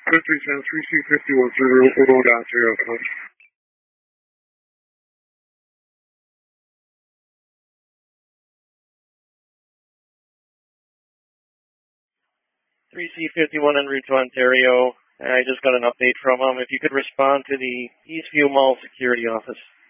Country Sound 3C51 Server, Oklahoma, Ontario, come. 3C51 en route to Ontario. I just got an update from him. If you could respond to the Eastview Mall security office.